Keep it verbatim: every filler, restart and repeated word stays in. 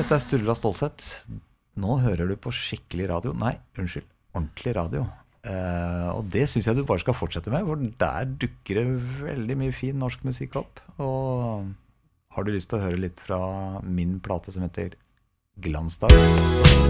Dette er Sturla Stålsett. Nå hører du på skikkelig radio. Nei, unnskyld, ordentlig radio. Eh, og det synes jeg du bare skal fortsette med, for der dukker det veldig mye fin norsk musikk opp. Og har du lyst til å høre litt fra min plate som heter Glansdag?